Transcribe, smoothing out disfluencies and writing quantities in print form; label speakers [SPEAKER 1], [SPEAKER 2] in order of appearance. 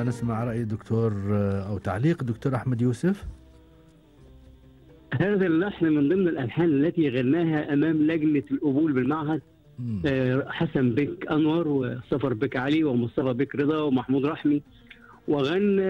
[SPEAKER 1] نسمع رأي الدكتور أو تعليق الدكتور أحمد يوسف.
[SPEAKER 2] هذا اللحن من ضمن الألحان التي غناها أمام لجنة القبول بالمعهد حسن بك أنور وصفر بك علي ومصطفى بك رضا ومحمود رحمي، وغنى